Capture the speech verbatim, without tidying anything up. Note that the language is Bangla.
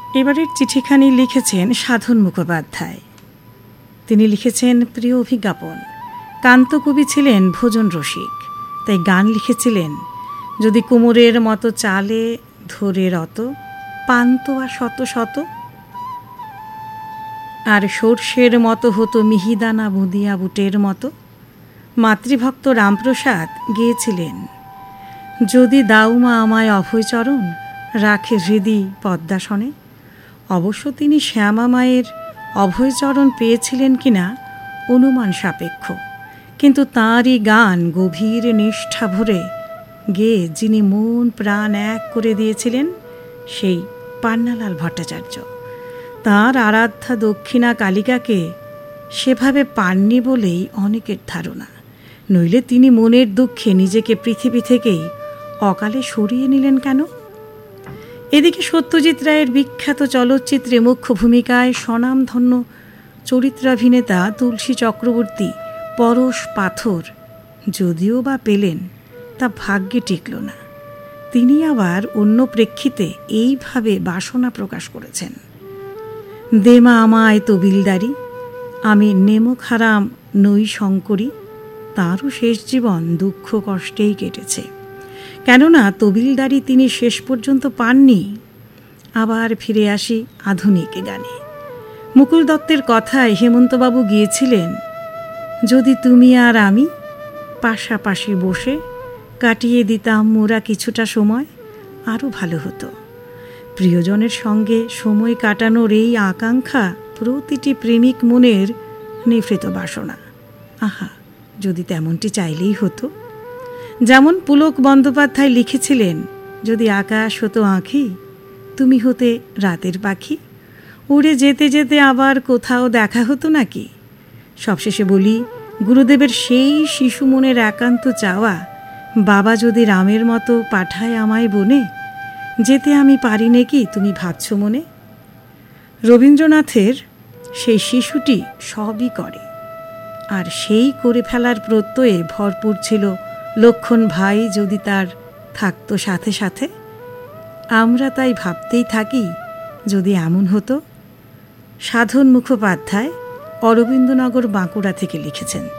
এবারের চিঠিখানি লিখেছেন সাধন মুখোপাধ্যায়। তিনি লিখেছেন, প্রিয় অভিজ্ঞাপন, কান্তকবি ছিলেন ভোজন রসিক, তাই গান লিখেছিলেন, যদি কুমোরের মতো চালে ধরে রত পান্ত আর শত শত, আর সর্ষের মতো হতো মিহিদানা বুঁদিয়া বুটের মতো। মাতৃভক্ত রামপ্রসাদ গেয়েছিলেন, যদি দাউমা আমায় অভয়চরণ রাখে হৃদি পদ্মাসনে। অবশ্য তিনি শ্যামা মায়ের অভয়চরণ পেয়েছিলেন কিনা অনুমান সাপেক্ষ, কিন্তু তাঁরই গান গভীর নিষ্ঠা ভরে গেয়ে যিনি মন প্রাণ এক করে দিয়েছিলেন সেই পান্নালাল ভট্টাচার্য। তাঁর আরাধ্যা দক্ষিণা কালিকাকে সেভাবে পাননি বলেই অনেকের ধারণা, নইলে তিনি মনের দুঃখে নিজেকে পৃথিবী থেকেই অকালে সরিয়ে নিলেন কেন? এদিকে সত্যজিৎ রায়ের বিখ্যাত চলচ্চিত্রে মুখ্য ভূমিকায় স্বনামধন্য চরিত্রাভিনেতা তুলসী চক্রবর্তী পরশ পাথর যদিও বা পেলেন, তা ভাগ্যে টিকল না। তিনি আবার অন্য প্রেক্ষিতে এইভাবে বাসনা প্রকাশ করেছেন, দেমা আমায় তবিলদারি, আমি নেমক হারাম নই শঙ্করী। তাঁরও শেষ জীবন দুঃখ কষ্টেই কেটেছে, কেননা তবিলদারি তিনি শেষ পর্যন্ত পাননি। আবার ফিরে আসি আধুনিক গানে। মুকুল দত্তের কথায় হেমন্তবাবু গিয়েছিলেন, যদি তুমি আর আমি পাশাপাশি বসে কাটিয়ে দিতাম মোরা কিছুটা সময়, আরও ভালো হতো। প্রিয়জনের সঙ্গে সময় কাটানোর এই আকাঙ্ক্ষা প্রতিটি প্রেমিক মনের নিভৃত বাসনা। আহা, যদি তেমনটি চাইলেই হতো। যেমন পুলক বন্দ্যোপাধ্যায় লিখেছিলেন, যদি আকাশ হতো আঁখি, তুমি হতে রাতের পাখি, উড়ে যেতে যেতে আবার কোথাও দেখা হতো নাকি। সবশেষে বলি, গুরুদেবের সেই শিশু মনের একান্ত চাওয়া, বাবা যদি রামের মতো পাঠায় আমায় বনে, যেতে আমি পারি নাকি তুমি ভাবছ মনে। রবীন্দ্রনাথের সেই শিশুটি সবই করে, আর সেই করে ফেলার প্রত্যয়ে ভরপুর ছিল লক্ষণ ভাই যদি তার থাকতো সাথে সাথে। আমরা তাই ভাবতেই থাকি, যদি এমন হতো। সাধন মুখোপাধ্যায় অরবিন্দনগর বাঁকুড়া থেকে লিখেছেন।